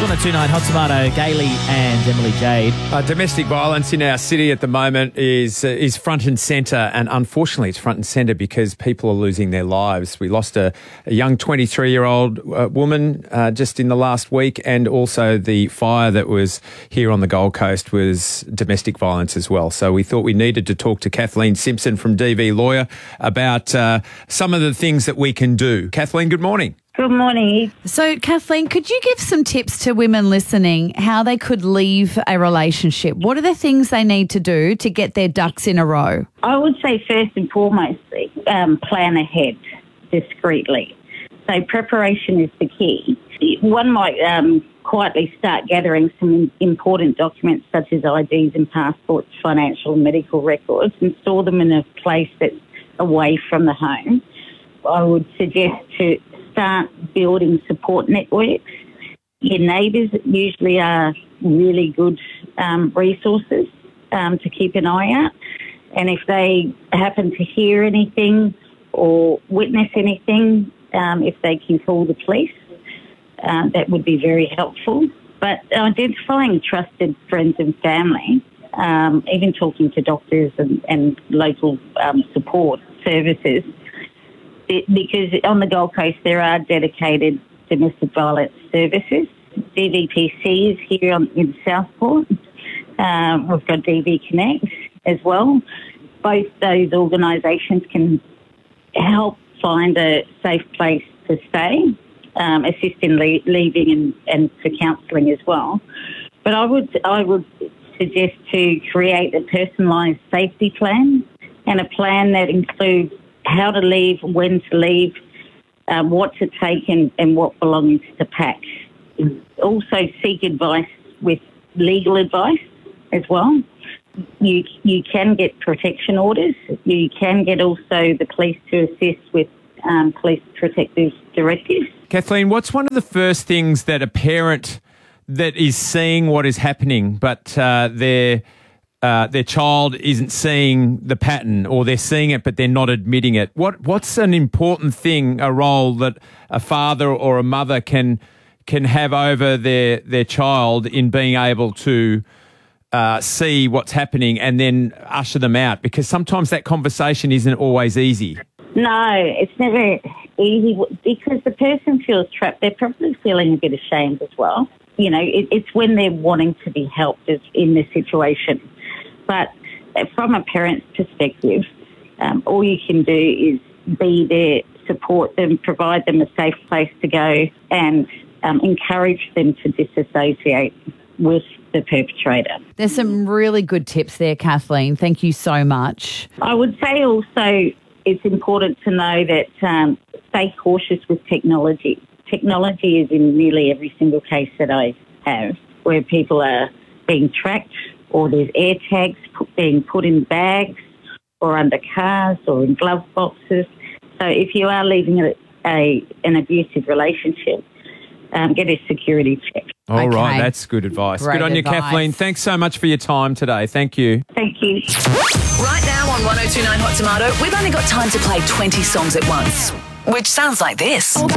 1029 Hot Tomato, Gailey and Emily Jade. Domestic violence in our city at the moment is front and centre, and unfortunately it's front and centre because people are losing their lives. We lost a young 23-year-old woman just in the last week, and also the fire that was here on the Gold Coast was domestic violence as well. So we thought we needed to talk to Kathleen Simpson from DV Lawyer about some of the things that we can do. Kathleen, good morning. Good morning. So, Kathleen, could you give some tips to women listening how they could leave a relationship? What are the things they need to do to get their ducks in a row? I would say first and foremost, plan ahead discreetly. So preparation is the key. One might quietly start gathering some important documents such as IDs and passports, financial and medical records, and store them in a place that's away from the home. I would suggest to start building support networks. Your neighbours usually are really good resources to keep an eye out. And if they happen to hear anything or witness anything, if they can call the police, that would be very helpful. But identifying trusted friends and family, even talking to doctors and local support services, because on the Gold Coast there are dedicated domestic violence services. DVPC is here in Southport. We've got DV Connect as well. Both those organisations can help find a safe place to stay, assist in leaving and for counselling as well. But I would suggest to create a personalised safety plan, and a plan that includes how to leave, when to leave, what to take and what belongings to pack. Also seek advice with legal advice as well. You can get protection orders. You can get also the police to assist with police protective directives. Kathleen, what's one of the first things that a parent that is seeing what is happening but their child isn't seeing the pattern, or they're seeing it but they're not admitting it? What's an important thing, a role that a father or a mother can have over their child in being able to see what's happening and then usher them out? Because sometimes that conversation isn't always easy. No, it's never easy because the person feels trapped. They're probably feeling a bit ashamed as well. You know, it's when they're wanting to be helped in this situation. But from a parent's perspective, all you can do is be there, support them, provide them a safe place to go, and encourage them to disassociate with the perpetrator. There's some really good tips there, Kathleen. Thank you so much. I would say also it's important to know that stay cautious with technology. Technology is in nearly every single case that I have where people are being tracked, or there's air tags being put in bags or under cars or in glove boxes. So if you are leaving an abusive relationship, get a security check. All right, that's good advice. Great good on you, advice. Kathleen. Thanks so much for your time today. Thank you. Thank you. Right now on 1029 Hot Tomato, we've only got time to play 20 songs at once, which sounds like this.